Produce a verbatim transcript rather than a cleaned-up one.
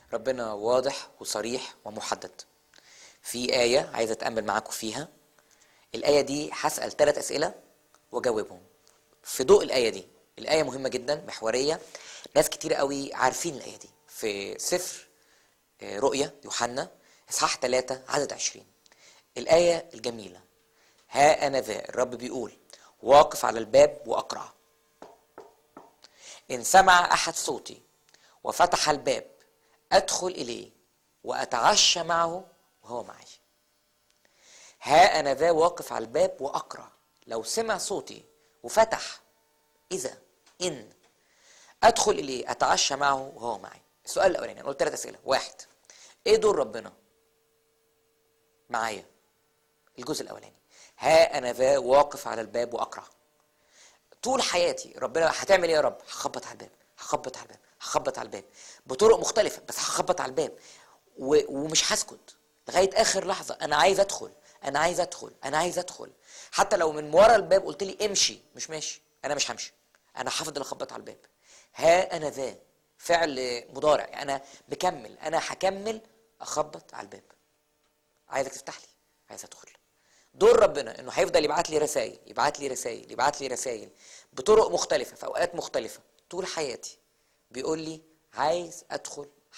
ربنا واضح وصريح ومحدد. في آية عايز أتأمل معاكم فيها. الآية دي هسأل ثلاث أسئلة وأجاوبهم في ضوء الآية دي. الآية مهمة جدا، محورية، ناس كتير قوي عارفين الآية دي. في سفر رؤيا يوحنا إصحاح ثلاثة عدد عشرين، الآية الجميلة: ها أنا ذا، الرب بيقول، واقف على الباب وأقرع. إن سمع أحد صوتي وفتح الباب أدخل إليه وأتعشى معه وهو معي. ها أنا ذا واقف على الباب وأقرع. لو سمع صوتي وفتح، إذا إن أدخل إليه أتعشى معه وهو معي. السؤال الأولاني، أنا قلت ثلاث أسئلة. واحد، إيه دور ربنا معايا؟ الجزء الأولاني، ها أنا ذا واقف على الباب وأقرع. طول حياتي ربنا هتعمل إيه يا رب؟ هخبط على الباب، هخبط على الباب، هخبط على الباب بطرق مختلفة، بس هخبط على الباب ومش هسكت لغاية آخر لحظة. أنا عايز أدخل، أنا عايز أدخل، أنا عايز أدخل. حتى لو من ورا الباب قلت لي امشي، مش ماشي، أنا مش همشي، أنا هفضل أخبط على الباب. ها أنا ذا فعل مضارع، أنا بكمل، أنا هكمل أخبط على الباب. عايزك تفتح لي، عايز أدخل. دور ربنا إنه هيفضل يبعت لي رسائل، يبعت لي رسائل، يبعت لي رسائل بطرق مختلفة في أوقات مختلفة طول حياتي، بيقول لي عايز أدخل